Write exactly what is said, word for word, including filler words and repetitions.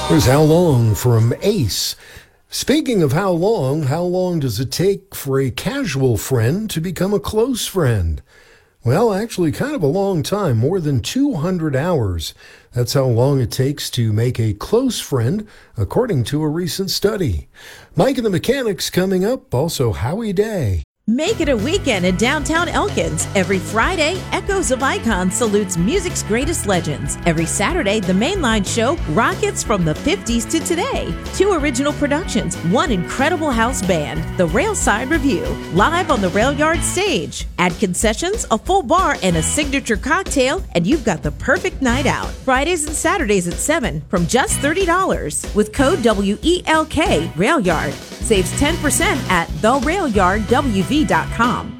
Here's How Long from Ace. Speaking of how long, how long does it take for a casual friend to become a close friend? Well, actually, kind of a long time, more than two hundred hours. That's how long it takes to make a close friend, according to a recent study. Mike and the Mechanics coming up, also Howie Day. Make it a weekend in downtown Elkins. Every Friday, Echoes of Icon salutes music's greatest legends. Every Saturday, the Mainline Show rockets from the fifties to today. Two original productions, one incredible house band, the Railside Review, live on the Rail Yard stage. Add concessions, a full bar, and a signature cocktail, and you've got the perfect night out. Fridays and Saturdays at seven from just thirty dollars. With code W E L K, Rail Yard. Saves ten percent at the rail yard w v dot com.